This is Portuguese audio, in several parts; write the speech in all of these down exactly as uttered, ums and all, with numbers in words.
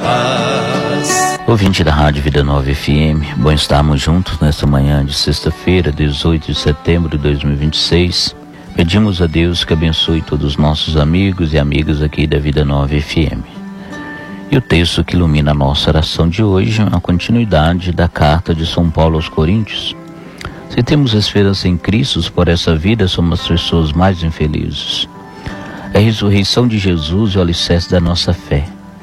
paz. Ouvinte da Rádio Vida Nova F M, bom estarmos juntos nesta manhã de sexta-feira, dezoito de setembro de dois mil e vinte e seis. Pedimos a Deus que abençoe todos os nossos amigos e amigas aqui da Vida Nova F M. E o texto que ilumina a nossa oração de hoje é a continuidade da carta de São Paulo aos Coríntios. Se temos esperança em Cristo, por essa vida somos as pessoas mais infelizes. A ressurreição de Jesus é o alicerce da nossa fé.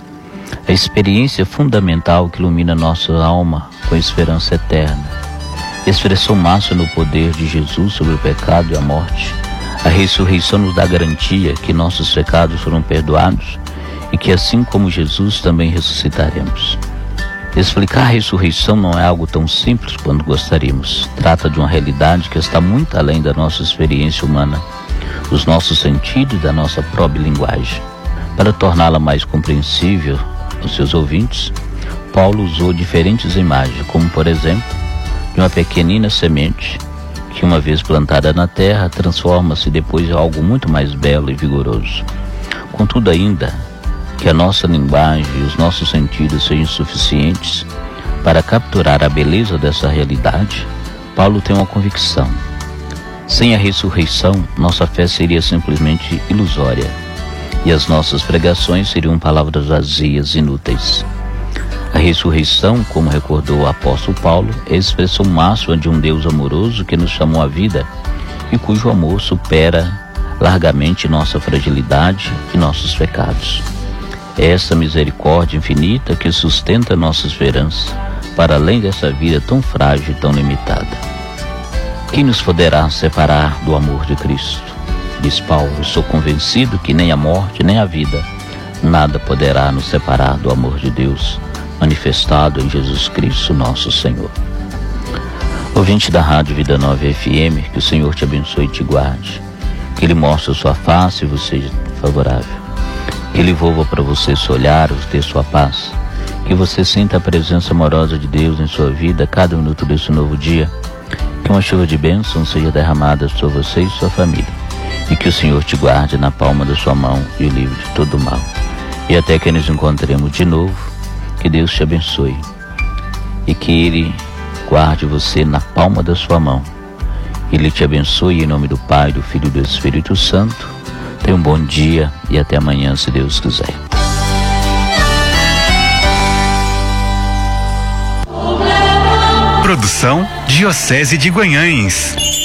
A experiência fundamental que ilumina nossa alma com a esperança eterna. Expressão máxima no poder de Jesus sobre o pecado e a morte. A ressurreição nos dá garantia que nossos pecados foram perdoados e que assim como Jesus também ressuscitaremos. Explicar a ressurreição não é algo tão simples quanto gostaríamos. Trata de uma realidade que está muito além da nossa experiência humana, dos nossos sentidos e da nossa própria linguagem. Para torná-la mais compreensível aos seus ouvintes, Paulo usou diferentes imagens, como por exemplo, de uma pequenina semente que uma vez plantada na terra transforma-se depois em algo muito mais belo e vigoroso. Contudo ainda, que a nossa linguagem e os nossos sentidos sejam suficientes para capturar a beleza dessa realidade, Paulo tem uma convicção. Sem a ressurreição, nossa fé seria simplesmente ilusória, e as nossas pregações seriam palavras vazias, inúteis. A ressurreição, como recordou o apóstolo Paulo, é a expressão máxima de um Deus amoroso que nos chamou à vida e cujo amor supera largamente nossa fragilidade e nossos pecados. É essa misericórdia infinita que sustenta nossa esperança para além dessa vida tão frágil e tão limitada. Quem nos poderá separar do amor de Cristo? Diz Paulo, eu sou convencido que nem a morte, nem a vida, nada poderá nos separar do amor de Deus, manifestado em Jesus Cristo, nosso Senhor. Ouvinte da Rádio Vida Nova F M, que o Senhor te abençoe e te guarde, que Ele mostre a sua face e você seja favorável. Que Ele volva para você seu olhar, ter sua paz. Que você sinta a presença amorosa de Deus em sua vida a cada minuto desse novo dia. Que uma chuva de bênção seja derramada sobre você e sua família. E que o Senhor te guarde na palma da sua mão e o livre de todo mal. E até que nos encontremos de novo, que Deus te abençoe. E que Ele guarde você na palma da sua mão. Ele te abençoe em nome do Pai, do Filho e do Espírito Santo. Tenha um bom dia e até amanhã, se Deus quiser. Produção Diocese de Guanhães.